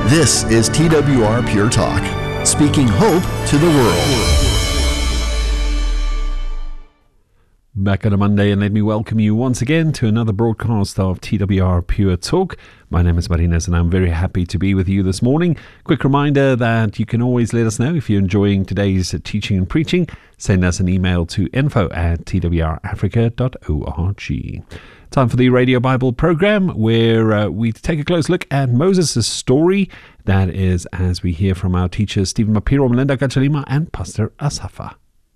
This is TWR Pure Talk, speaking hope to the world. Back on a Monday, and let me welcome you once again to another broadcast of TWR Pure Talk. My name is Marines, and I'm very happy to be with you this morning. Quick reminder that you can always let us know if you're enjoying today's teaching and preaching. Send us an email to info@twrafrica.org. Time for the Radio Bible program, where we take a close look at Moses' story. That is as we hear from our teachers Stephen Mapiro, Melinda Kachalima, and Pastor Asafa.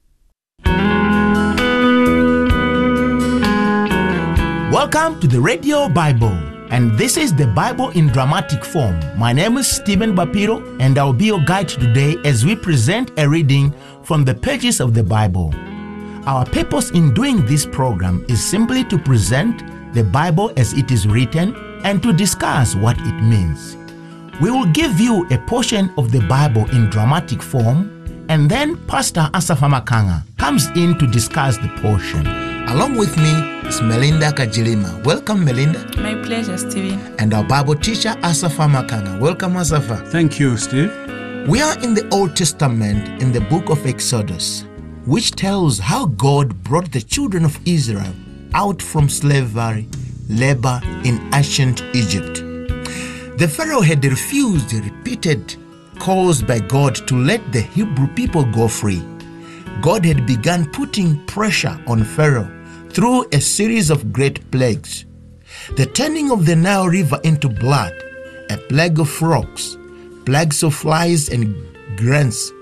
Welcome to the Radio Bible, and this is the Bible in dramatic form. My name is Stephen Bapiro, and I'll be your guide today as we present a reading from the pages of the Bible. Our purpose in doing this program is simply to present the Bible as it is written and to discuss what it means. We will give you a portion of the Bible in dramatic form, and then Pastor Asafa Makanga comes in to discuss the portion. Along with me is Melinda Kajilima. Welcome, Melinda. My pleasure, Stephen. And our Bible teacher, Asafa Makanga. Welcome, Asafa. Thank you, Steve. We are in the Old Testament in the book of Exodus, which tells how God brought the children of Israel out from slavery, labor in ancient Egypt. The Pharaoh had refused repeated calls by God to let the Hebrew people go free. God had begun putting pressure on Pharaoh through a series of great plagues. The turning of the Nile River into blood, a plague of frogs, plagues of flies and grains,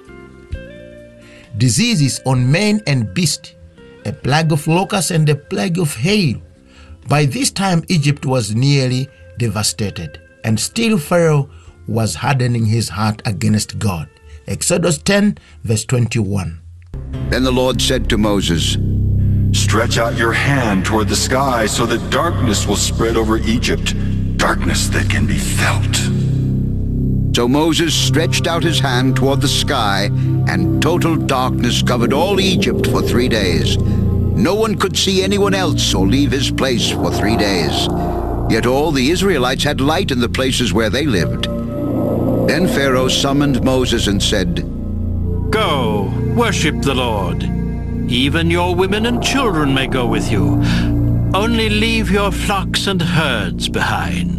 diseases on man and beast, a plague of locusts and a plague of hail. By this time, Egypt was nearly devastated, and still Pharaoh was hardening his heart against God. Exodus 10, verse 21. Then the Lord said to Moses, "Stretch out your hand toward the sky so that darkness will spread over Egypt, darkness that can be felt." So Moses stretched out his hand toward the sky, and total darkness covered all Egypt for 3 days. No one could see anyone else or leave his place for 3 days. Yet all the Israelites had light in the places where they lived. Then Pharaoh summoned Moses and said, "Go, worship the Lord. Even your women and children may go with you. Only leave your flocks and herds behind."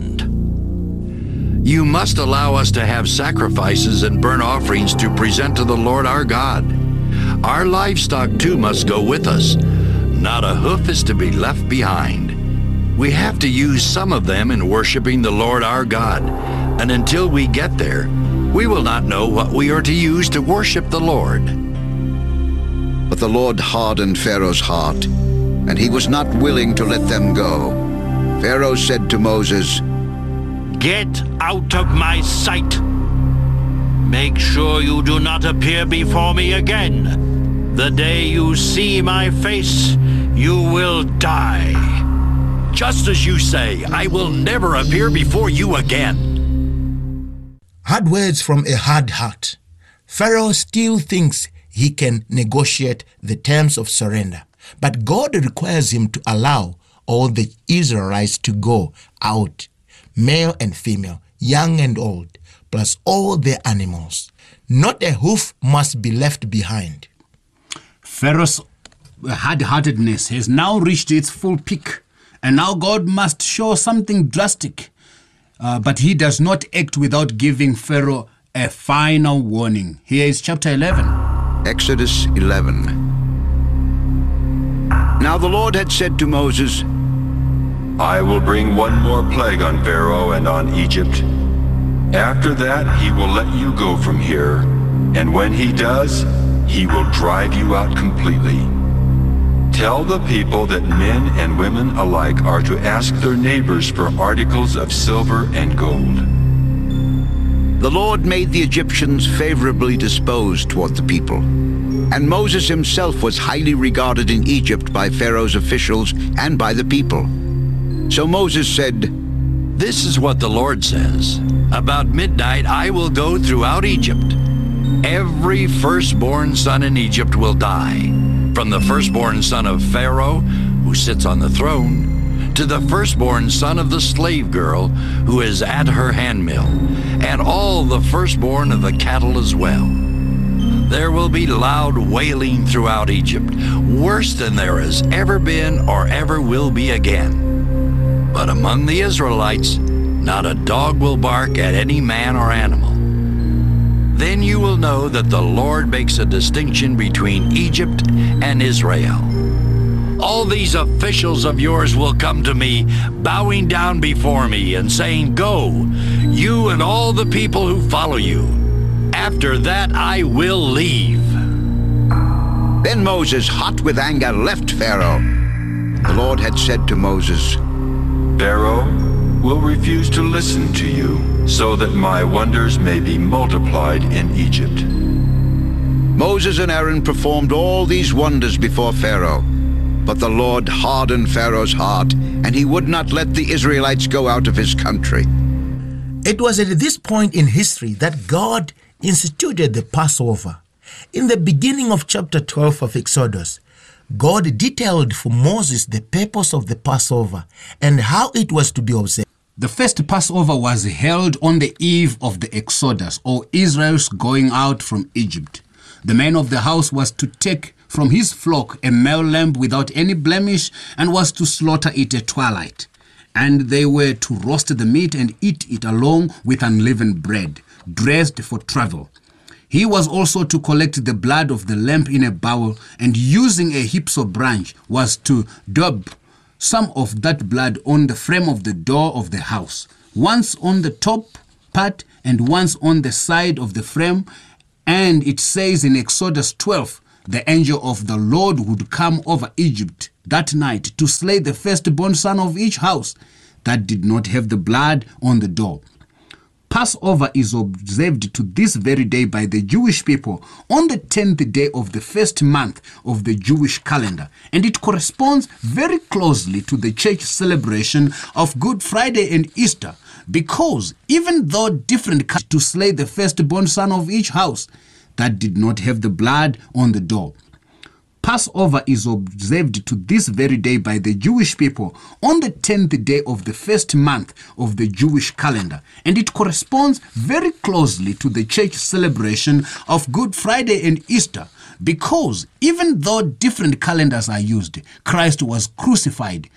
"You must allow us to have sacrifices and burnt offerings to present to the Lord our God. Our livestock too must go with us. Not a hoof is to be left behind. We have to use some of them in worshiping the Lord our God, and until we get there, we will not know what we are to use to worship the Lord." But the Lord hardened Pharaoh's heart, and he was not willing to let them go. Pharaoh said to Moses, "Get out of my sight. Make sure you do not appear before me again. The day you see my face, you will die." "Just as you say, I will never appear before you again." Hard words from a hard heart. Pharaoh still thinks he can negotiate the terms of surrender, but God requires him to allow all the Israelites to go out, male and female, young and old, plus all their animals. Not a hoof must be left behind. Pharaoh's hard-heartedness has now reached its full peak, and now God must show something drastic. But he does not act without giving Pharaoh a final warning. Here is chapter 11. Exodus 11. Now the Lord had said to Moses, "I will bring one more plague on Pharaoh and on Egypt. After that, he will let you go from here, and when he does, he will drive you out completely. Tell the people that men and women alike are to ask their neighbors for articles of silver and gold." The Lord made the Egyptians favorably disposed toward the people, and Moses himself was highly regarded in Egypt by Pharaoh's officials and by the people. So Moses said, "This is what the Lord says. About midnight I will go throughout Egypt. Every firstborn son in Egypt will die, from the firstborn son of Pharaoh, who sits on the throne, to the firstborn son of the slave girl who is at her handmill, and all the firstborn of the cattle as well. There will be loud wailing throughout Egypt, worse than there has ever been or ever will be again. But among the Israelites, not a dog will bark at any man or animal. Then you will know that the Lord makes a distinction between Egypt and Israel. All these officials of yours will come to me, bowing down before me and saying, "Go, you and all the people who follow you. After that I will leave." Then Moses, hot with anger, left Pharaoh. The Lord had said to Moses, Pharaoh will refuse to listen to you, so that my wonders may be multiplied in Egypt. Moses and Aaron performed all these wonders before Pharaoh. But the Lord hardened Pharaoh's heart, and he would not let the Israelites go out of his country. It was at this point in history that God instituted the Passover. In the beginning of chapter 12 of Exodus, God detailed for Moses the purpose of the Passover and how it was to be observed. The first Passover was held on the eve of the Exodus, or Israel's going out from Egypt. The man of the house was to take from his flock a male lamb without any blemish, and was to slaughter it at twilight. And they were to roast the meat and eat it along with unleavened bread, dressed for travel. He was also to collect the blood of the lamb in a bowl, and using a hyssop branch was to dab some of that blood on the frame of the door of the house, once on the top part and once on the side of the frame. And it says in Exodus 12, the angel of the Lord would come over Egypt that night to slay the firstborn son of each house that did not have the blood on the door. Passover is observed to this very day by the Jewish people on the 10th day of the first month of the Jewish calendar, and it corresponds very closely to the church celebration of Good Friday and Easter, because even though different to slay the firstborn son of each house that did not have the blood on the door. Passover is observed to this very day by the Jewish people on the 10th day of the first month of the Jewish calendar, and it corresponds very closely to the church celebration of Good Friday and Easter, because even though different calendars are used, Christ was crucified